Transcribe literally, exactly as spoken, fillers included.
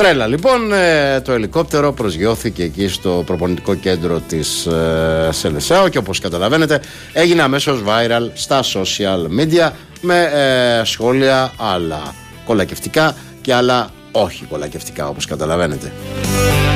Τρέλα λοιπόν, ε, το ελικόπτερο προσγειώθηκε εκεί στο προπονητικό κέντρο της ε, Σελεσάο και όπως καταλαβαίνετε έγινε αμέσως viral στα social media με ε, σχόλια άλλα κολακευτικά και άλλα όχι κολακευτικά όπως καταλαβαίνετε.